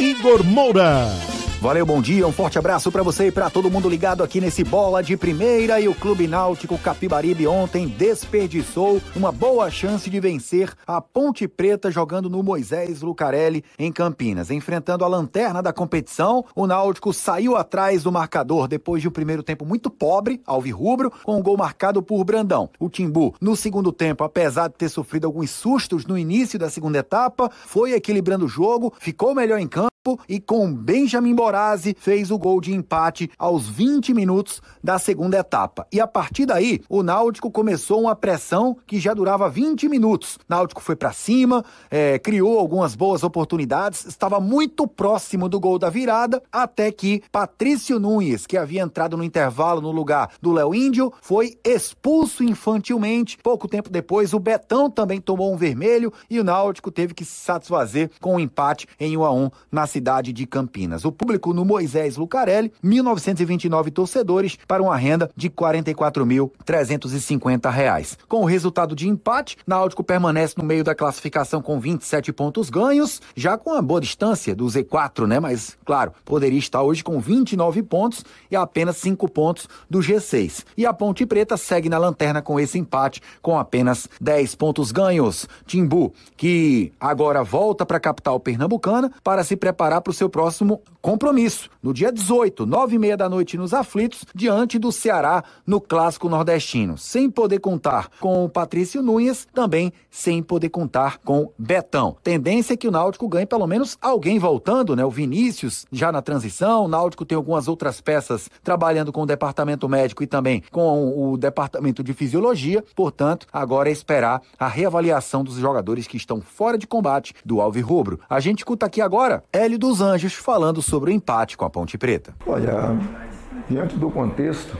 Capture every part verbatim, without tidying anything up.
Igor Moura. Valeu, bom dia, um forte abraço pra você e pra todo mundo ligado aqui nesse Bola de Primeira. E o Clube Náutico Capibaribe ontem desperdiçou uma boa chance de vencer a Ponte Preta jogando no Moisés Lucarelli em Campinas. Enfrentando a lanterna da competição, o Náutico saiu atrás do marcador depois de um primeiro tempo muito pobre, alvirrubro, com um gol marcado por Brandão. O Timbu, no segundo tempo, apesar de ter sofrido alguns sustos no início da segunda etapa, foi equilibrando o jogo, ficou melhor em campo e com Benjamin Borazzi fez o gol de empate aos vinte minutos da segunda etapa. E a partir daí, o Náutico começou uma pressão que já durava vinte minutos. Náutico foi pra cima, é, criou algumas boas oportunidades, estava muito próximo do gol da virada, até que Patrício Nunes, que havia entrado no intervalo no lugar do Léo Índio, foi expulso infantilmente. Pouco tempo depois, o Betão também tomou um vermelho e o Náutico teve que se satisfazer com o um empate em um a um na cidade de Campinas. O público no Moisés Lucarelli, mil novecentos e vinte e nove torcedores para uma renda de quarenta e quatro mil trezentos e cinquenta reais. Com o resultado de empate, Náutico permanece no meio da classificação com vinte e sete pontos ganhos, já com uma boa distância do Z quatro, né? Mas, claro, poderia estar hoje com vinte e nove pontos e apenas cinco pontos do G seis. E a Ponte Preta segue na lanterna com esse empate, com apenas dez pontos ganhos. Timbu, que agora volta para a capital pernambucana para se preparar para o seu próximo compromisso, no dia dezoito, nove e meia da noite nos Aflitos, diante do Ceará no Clássico Nordestino. Sem poder contar com o Patrício Nunes, também sem poder contar com Betão. Tendência é que o Náutico ganhe pelo menos alguém voltando, né? O Vinícius já na transição, o Náutico tem algumas outras peças trabalhando com o departamento médico e também com o departamento de fisiologia, portanto, agora é esperar a reavaliação dos jogadores que estão fora de combate do alvirrubro. A gente escuta aqui agora Hélio dos Anjos falando sobre o empate com a Ponte Preta. Olha, diante do contexto,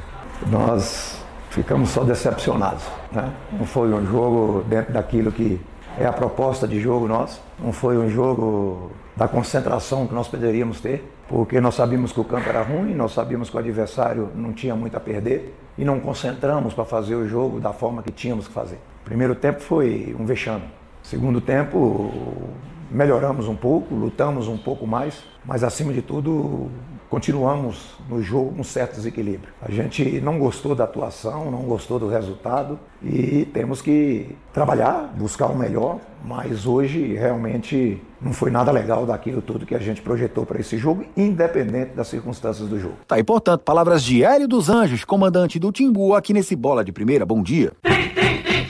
nós ficamos só decepcionados, né? Não foi um jogo dentro daquilo que é a proposta de jogo nosso, não foi um jogo da concentração que nós poderíamos ter, porque nós sabíamos que o campo era ruim, nós sabíamos que o adversário não tinha muito a perder e não concentramos para fazer o jogo da forma que tínhamos que fazer. O primeiro tempo foi um vexame. Segundo tempo, melhoramos um pouco, lutamos um pouco mais, mas acima de tudo continuamos no jogo com certo desequilíbrio. A gente não gostou da atuação, não gostou do resultado e temos que trabalhar, buscar o melhor, mas hoje realmente não foi nada legal daquilo tudo que a gente projetou para esse jogo, independente das circunstâncias do jogo. Tá, e portanto, palavras de Hélio dos Anjos, comandante do Timbu, aqui nesse Bola de Primeira. Bom dia.